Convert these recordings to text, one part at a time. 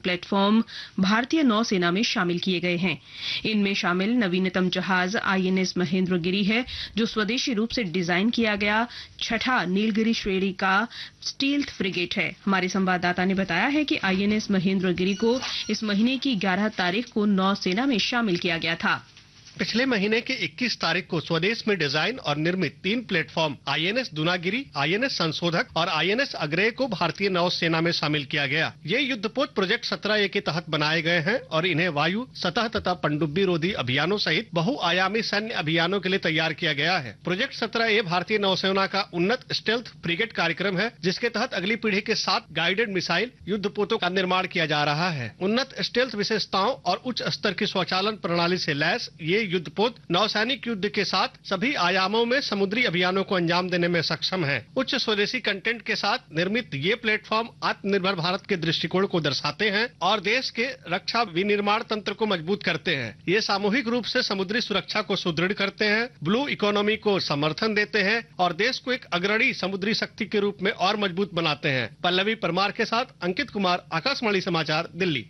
Platform भारतीय नौसेना में शामिल किए गए हैं। इनमें शामिल नवीनतम जहाज आईएनएस महेंद्रगिरी है, जो स्वदेशी रूप से डिजाइन किया गया छठा नीलगिरी श्रेणी का स्टील्थ फ्रिगेट है। हमारे संवाददाता ने बताया है कि आईएनएस महेंद्रगिरी को इस महीने की 11 तारीख को नौसेना में शामिल किया गया था। पिछले महीने की 21 तारीख को स्वदेश में डिजाइन और निर्मित 3 प्लेटफॉर्म आईएनएस दुनागिरी, आईएनएस संशोधक और आईएनएस अग्रेय को भारतीय नौसेना में शामिल किया गया। ये युद्धपोत प्रोजेक्ट 17A के तहत बनाए गए हैं और इन्हें वायु, सतह तथा पनडुब्बी रोधी अभियानों सहित बहुआयामी सैन्य अभियानों के लिए तैयार किया गया है। प्रोजेक्ट 17A भारतीय नौसेना का उन्नत स्टेल्थ फ्रिगेट कार्यक्रम है, जिसके तहत अगली पीढ़ी के 7 गाइडेड मिसाइल युद्धपोतों का निर्माण किया जा रहा है। उन्नत स्टेल्थ विशेषताओं और उच्च स्तर की स्वचालन प्रणाली से लैस ये युद्धपोत नौसैनिक युद्ध के साथ सभी आयामों में समुद्री अभियानों को अंजाम देने में सक्षम है। उच्च स्वदेशी कंटेंट के साथ निर्मित ये प्लेटफॉर्म आत्मनिर्भर भारत के दृष्टिकोण को दर्शाते हैं और देश के रक्षा विनिर्माण तंत्र को मजबूत करते हैं। ये सामूहिक रूप से समुद्री सुरक्षा को सुदृढ़ करते हैं, ब्लू इकोनॉमी को समर्थन देते हैं और देश को एक अग्रणी समुद्री शक्ति के रूप में और मजबूत बनाते हैं। पल्लवी परमार के साथ अंकित कुमार, आकाशवाणी समाचार, दिल्ली।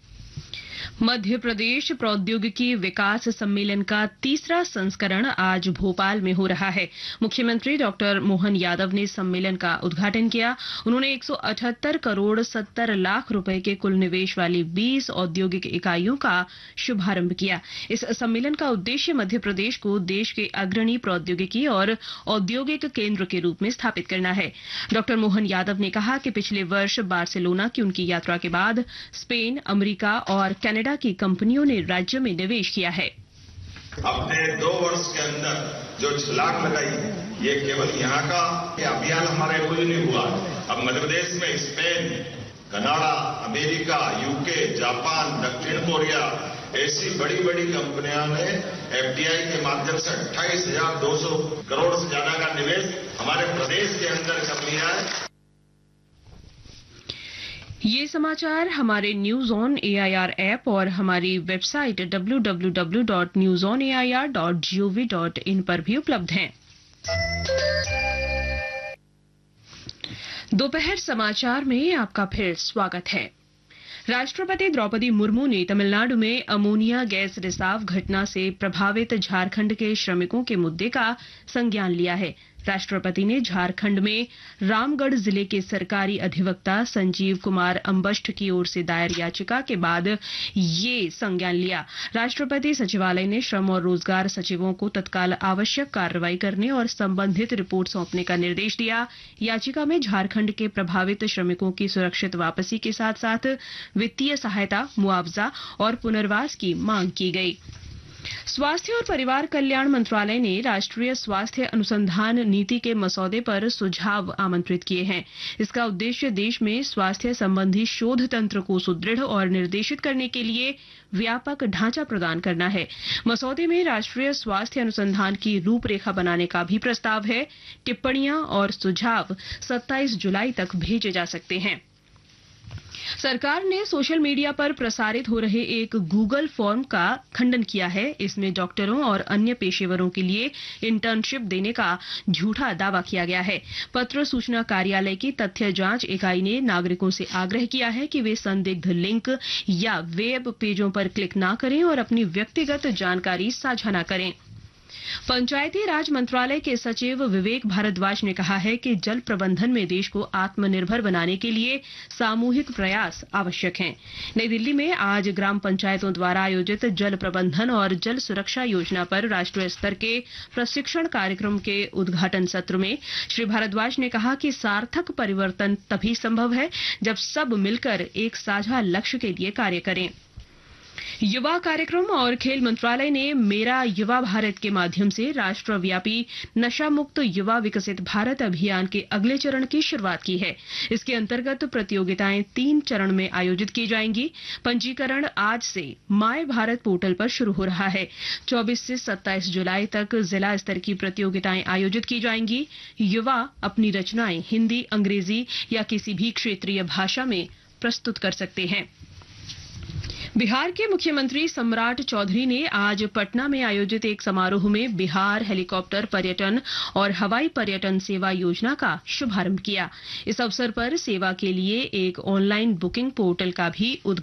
मध्य प्रदेश प्रौद्योगिकी विकास सम्मेलन का तीसरा संस्करण आज भोपाल में हो रहा है। मुख्यमंत्री डॉक्टर मोहन यादव ने सम्मेलन का उद्घाटन किया। उन्होंने 178 करोड़ 70 लाख रुपए के कुल निवेश वाली 20 औद्योगिक इकाइयों का शुभारंभ किया। इस सम्मेलन का उद्देश्य मध्य प्रदेश को देश के अग्रणी प्रौद्योगिकी और औद्योगिक केंद्र के रूप में स्थापित करना है। डॉक्टर मोहन यादव ने कहा कि पिछले वर्ष बार्सिलोना की उनकी यात्रा के बाद स्पेन, अमेरिका और कनाडा की कंपनियों ने राज्य में निवेश किया है। अपने 2 वर्ष के अंदर जो छलांग लगाई, ये केवल यहाँ का अभियान हमारे कुछ नहीं हुआ। अब मध्य प्रदेश में Spain, Canada, America, UK, Japan, दक्षिण कोरिया ऐसी बड़ी बड़ी कंपनियों ने एफडीआई के माध्यम से 28,200 करोड़ से ज्यादा का निवेश हमारे प्रदेश के अंदर कर लिया है। ये समाचार हमारे न्यूज ऑन एआईआर ऐप और हमारी वेबसाइट www.newsonair.gov.in पर भी उपलब्ध हैं। दोपहर समाचार में आपका फिर स्वागत है। राष्ट्रपति द्रौपदी मुर्मू ने तमिलनाडु में अमोनिया गैस रिसाव घटना से प्रभावित झारखंड के श्रमिकों के मुद्दे का संज्ञान लिया है। राष्ट्रपति ने झारखंड में रामगढ़ जिले के सरकारी अधिवक्ता संजीव कुमार अम्बष्ट की ओर से दायर याचिका के बाद ये संज्ञान लिया। राष्ट्रपति सचिवालय ने श्रम और रोजगार सचिवों को तत्काल आवश्यक कार्रवाई करने और संबंधित रिपोर्ट सौंपने का निर्देश दिया। याचिका में झारखंड के प्रभावित श्रमिकों की सुरक्षित वापसी के साथ साथ वित्तीय सहायता, मुआवजा और पुनर्वास की मांग की गई। स्वास्थ्य और परिवार कल्याण मंत्रालय ने राष्ट्रीय स्वास्थ्य अनुसंधान नीति के मसौदे पर सुझाव आमंत्रित किए हैं। इसका उद्देश्य देश में स्वास्थ्य संबंधी शोध तंत्र को सुदृढ़ और निर्देशित करने के लिए व्यापक ढांचा प्रदान करना है। मसौदे में राष्ट्रीय स्वास्थ्य अनुसंधान की रूपरेखा बनाने का भी प्रस्ताव है। टिप्पणियां और सुझाव 27 जुलाई तक भेजे जा सकते हैं। सरकार ने सोशल मीडिया पर प्रसारित हो रहे एक गूगल फॉर्म का खंडन किया है। इसमें डॉक्टरों और अन्य पेशेवरों के लिए इंटर्नशिप देने का झूठा दावा किया गया है। पत्र सूचना कार्यालय की तथ्य जांच इकाई ने नागरिकों से आग्रह किया है कि वे संदिग्ध लिंक या वेब पेजों पर क्लिक न करें और अपनी व्यक्तिगत जानकारी साझा न करें। पंचायती राज मंत्रालय के सचिव विवेक भारद्वाज ने कहा है कि जल प्रबंधन में देश को आत्मनिर्भर बनाने के लिए सामूहिक प्रयास आवश्यक हैं। नई दिल्ली में आज ग्राम पंचायतों द्वारा आयोजित जल प्रबंधन और जल सुरक्षा योजना पर राष्ट्रीय स्तर के प्रशिक्षण कार्यक्रम के उद्घाटन सत्र में श्री भारद्वाज ने कहा कि सार्थक परिवर्तन तभी संभव है जब सब मिलकर एक साझा लक्ष्य के लिए कार्य करें। युवा कार्यक्रम और खेल मंत्रालय ने मेरा युवा भारत के माध्यम से राष्ट्रव्यापी नशा मुक्त युवा विकसित भारत अभियान के अगले चरण की शुरुआत की है। इसके अंतर्गत प्रतियोगिताएं 3 चरण में आयोजित की जाएंगी। पंजीकरण आज से माय भारत पोर्टल पर शुरू हो रहा है। 24 से 27 जुलाई तक जिला स्तर की प्रतियोगिताएं आयोजित की जाएंगी। युवा अपनी रचनाएं हिंदी, अंग्रेजी या किसी भी क्षेत्रीय भाषा में प्रस्तुत कर सकते हैं। बिहार के मुख्यमंत्री सम्राट चौधरी ने आज पटना में आयोजित एक समारोह में बिहार हेलीकॉप्टर पर्यटन और हवाई पर्यटन सेवा योजना का शुभारंभ किया। इस अवसर पर सेवा के लिए एक ऑनलाइन बुकिंग पोर्टल का भी